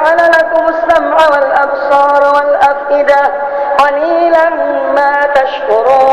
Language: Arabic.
وجعل لكم السمع والأبصار والأفئدة قليلا ما تشكرون